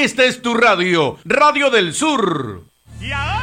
Esta es tu radio, Radio del Sur. Y ahora